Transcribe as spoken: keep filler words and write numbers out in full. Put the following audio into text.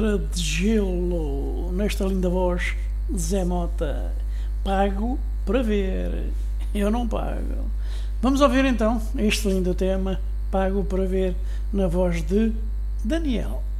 de gelo, nesta linda voz, Zé Mota. Pago para ver, eu não pago. Vamos ouvir então este lindo tema, Pago para ver, na voz de Daniel.